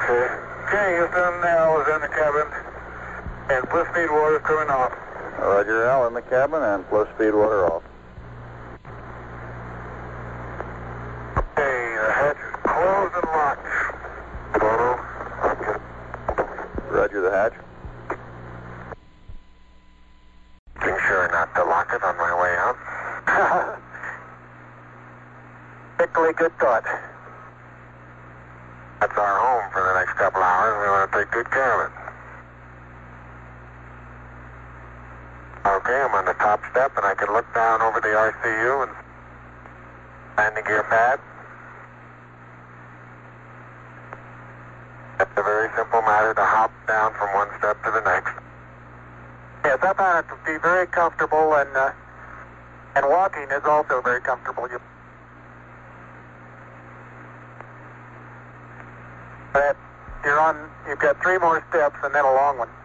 Okay, Houston, Al is in the cabin, and bliss speed water coming off. Roger, Al in the cabin and flow speed water off. Okay, the hatch is closed and locked. Roger. Roger the hatch. Being sure not to lock it on my way out. Particularly good thought. That's our home for the next couple hours. We want to take good care of it. Okay, I'm on the top step and I can look down over the RCU and landing gear pad. It's a very simple matter to hop down from one step to the next. Yes, I found it to be very comfortable, and walking is also very comfortable. You've got 3 more steps and then a long one.